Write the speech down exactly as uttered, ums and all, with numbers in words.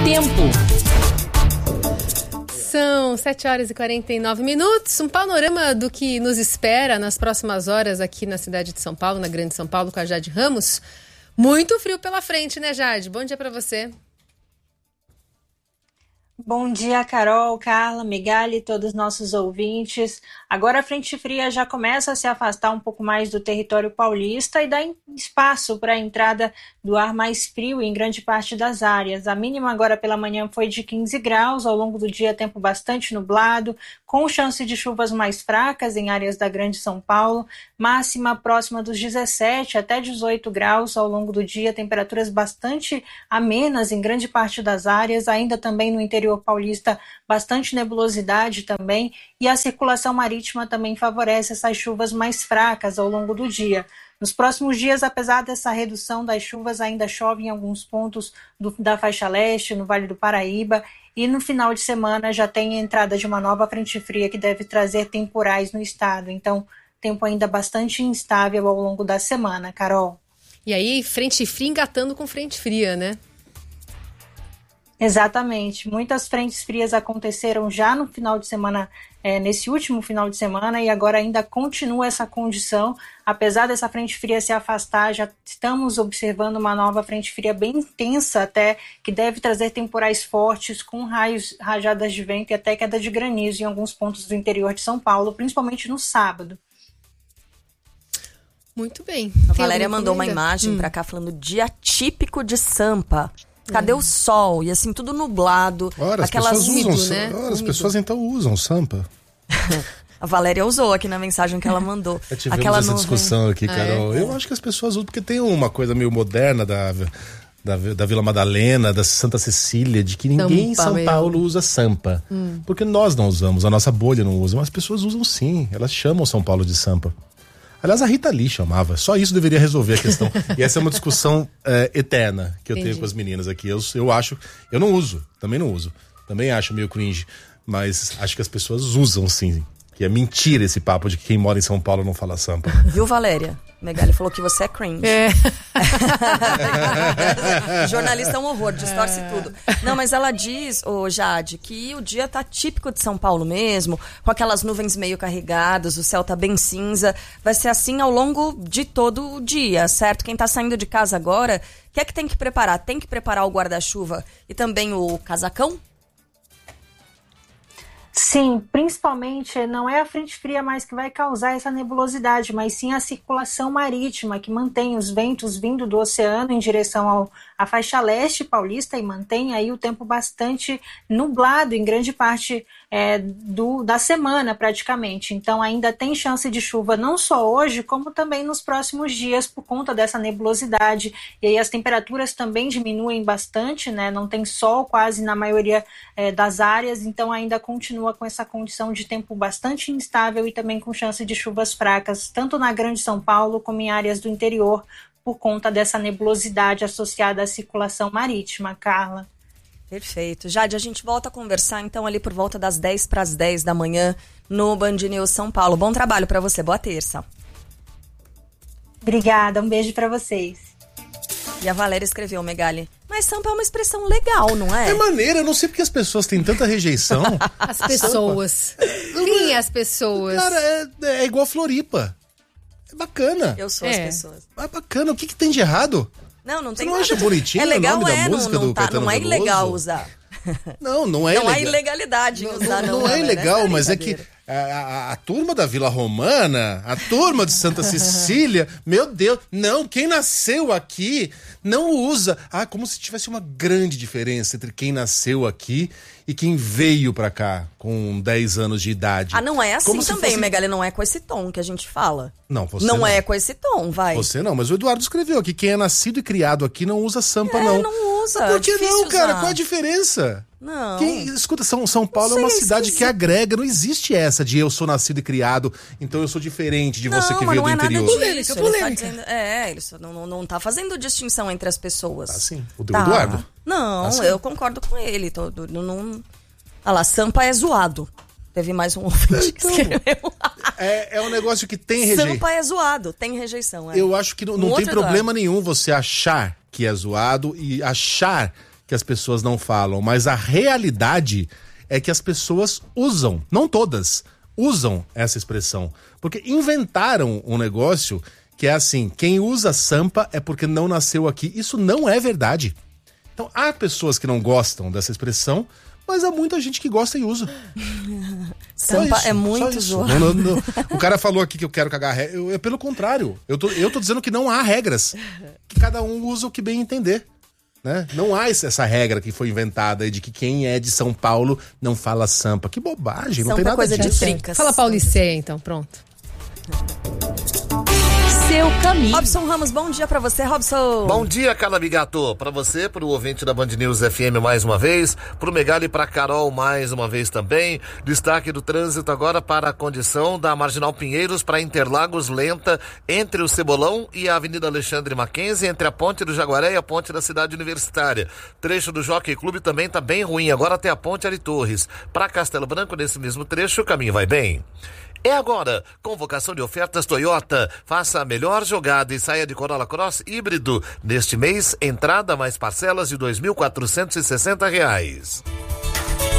Tempo. São sete horas e quarenta e nove minutos, um panorama do que nos espera nas próximas horas aqui na cidade de São Paulo, na Grande São Paulo, com a Jade Ramos. Muito frio pela frente, né, Jade? Bom dia para você. Bom dia, Carol, Carla, Megali, todos os nossos ouvintes. Agora a frente fria já começa a se afastar um pouco mais do território paulista e dá espaço para a entrada do ar mais frio em grande parte das áreas. A mínima agora pela manhã foi de quinze graus, ao longo do dia tempo bastante nublado, com chance de chuvas mais fracas em áreas da Grande São Paulo, máxima próxima dos dezessete até dezoito graus ao longo do dia, temperaturas bastante amenas em grande parte das áreas, ainda também no interior paulista, bastante nebulosidade também, e a circulação marítima também favorece essas chuvas mais fracas ao longo do dia. Nos próximos dias, apesar dessa redução das chuvas, ainda chove em alguns pontos do, da faixa leste, no Vale do Paraíba, e no final de semana já tem a entrada de uma nova frente fria que deve trazer temporais no estado. Então, tempo ainda bastante instável ao longo da semana, Carol. E aí, frente fria engatando com frente fria, né? Exatamente. Muitas frentes frias aconteceram já no final de semana, é, nesse último final de semana, e agora ainda continua essa condição. Apesar dessa frente fria se afastar, já estamos observando uma nova frente fria bem intensa até, que deve trazer temporais fortes com raios, rajadas de vento e até queda de granizo em alguns pontos do interior de São Paulo, principalmente no sábado. Muito bem. A Valéria mandou uma imagem hum. pra cá falando dia típico de Sampa. Cadê hum. o sol? E assim, tudo nublado. Ora, aquelas as pessoas usam, né? Ora, as pessoas então usam Sampa. A Valéria usou aqui na mensagem que ela mandou. Já tivemos Aquela essa nuvem. discussão aqui, Carol. É, é. Eu acho que as pessoas usam, porque tem uma coisa meio moderna da, da, da Vila Madalena, da Santa Cecília, de que ninguém em São mesmo. Paulo usa Sampa. Hum. Porque nós não usamos, a nossa bolha não usa, mas as pessoas usam sim. Elas chamam São Paulo de Sampa. Aliás, a Rita Lee chamava. Só isso deveria resolver a questão. E essa é uma discussão é, eterna que eu Entendi. tenho com as meninas aqui. Eu, eu acho... Eu não uso. Também não uso. Também acho meio cringe. Mas acho que as pessoas usam, sim. Que é mentira esse papo de que quem mora em São Paulo não fala Sampa. Viu, Valéria? Megali falou que você é cringe. É. Jornalista é um horror, distorce é. tudo. Não, mas ela diz, ô Jade, que o dia tá típico de São Paulo mesmo, com aquelas nuvens meio carregadas, o céu tá bem cinza. Vai ser assim ao longo de todo o dia, certo? Quem tá saindo de casa agora, o que é que tem que preparar? Tem que preparar o guarda-chuva e também o casacão? Sim, principalmente não é a frente fria mais que vai causar essa nebulosidade, mas sim a circulação marítima que mantém os ventos vindo do oceano em direção ao, à faixa leste paulista e mantém aí o tempo bastante nublado em grande parte é, do, da semana praticamente. Então ainda tem chance de chuva não só hoje, como também nos próximos dias por conta dessa nebulosidade. E aí as temperaturas também diminuem bastante, né? Não tem sol quase na maioria é, das áreas, então ainda continua com essa condição de tempo bastante instável e também com chance de chuvas fracas, tanto na Grande São Paulo como em áreas do interior, por conta dessa nebulosidade associada à circulação marítima, Carla. Perfeito. Jade, a gente volta a conversar então ali por volta das dez para as dez da manhã no Band News São Paulo. Bom trabalho para você, boa terça. Obrigada, um beijo para vocês. E a Valéria escreveu, Megali, mas Sampa é uma expressão legal, não é? É maneira, eu não sei porque as pessoas têm tanta rejeição. As pessoas. Quem é as pessoas? Cara, é, é igual Floripa. É bacana. Eu sou é. as pessoas. É bacana, o que, que tem de errado? Não, não tem Você não nada. acha bonitinho é legal, o nome é, da música não, não do tá, Caetano não é Veloso? ilegal usar. Não, não é não ilegal. Não há ilegalidade em usar, não. Não, Não é galera, ilegal, é mas é que a, a, a turma da Vila Romana, a turma de Santa Cecília, meu Deus, não, quem nasceu aqui não usa. Ah, como se tivesse uma grande diferença entre quem nasceu aqui e quem veio pra cá com dez anos de idade. Ah, não é assim como também, fosse... Megali, não é com esse tom que a gente fala. Não, você não. Não é com esse tom, vai. Você não, mas o Eduardo escreveu aqui, quem é nascido e criado aqui não usa Sampa, é, não. não usa. Mas por que é não, cara? usar. Qual a diferença? Não. Quem, escuta, São, São Paulo sei, é uma cidade sim, que sim. agrega, não existe essa de eu sou nascido e criado, então eu sou diferente de você não, que mas veio não do é nada interior. disso. Polêmica, Ele polêmica. tá dizendo, é, ele só não, não, não tá fazendo distinção entre as pessoas. Ah, sim. O tá. Eduardo? Não, Ah, eu concordo com ele. Tô, não, não... Ah lá, Sampa é zoado. Teve mais um ouvinte que escreveu. É, é um negócio que tem rejeição. Sampa é zoado, tem rejeição. É. Eu acho que não, Um não tem outro problema Eduardo. nenhum você achar que é zoado e achar que as pessoas não falam, mas a realidade é que as pessoas usam, não todas, usam essa expressão. Porque inventaram um negócio que é assim, quem usa Sampa é porque não nasceu aqui. Isso não é verdade. Então, há pessoas que não gostam dessa expressão, mas há muita gente que gosta e usa. Sampa isso, é muito zoado. Não, não, não. O cara falou aqui que eu quero cagar regra. Eu, é pelo contrário. Eu tô, eu tô dizendo que não há regras. Que cada um usa o que bem entender. Né? Não há essa regra que foi inventada de que quem é de São Paulo não fala Sampa. Que bobagem, Sampa não tem nada coisa disso. de fricas. Fala Pauliceia, então, pronto. Seu caminho. Robson Ramos, bom dia pra você, Robson. Bom dia, Carla Bigato. Pra você, pro ouvinte da Band News F M mais uma vez, pro Megali e pra Carol mais uma vez também. Destaque do trânsito agora para a condição da Marginal Pinheiros para Interlagos lenta entre o Cebolão e a Avenida Alexandre Mackenzie, entre a Ponte do Jaguaré e a Ponte da Cidade Universitária. Trecho do Jockey Clube também tá bem ruim, agora até a Ponte Ari Torres. Pra Castelo Branco, nesse mesmo trecho, o caminho vai bem. É agora, convocação de ofertas Toyota. Faça a melhor jogada e saia de Corolla Cross híbrido. Neste mês, entrada mais parcelas de dois mil quatrocentos e sessenta reais.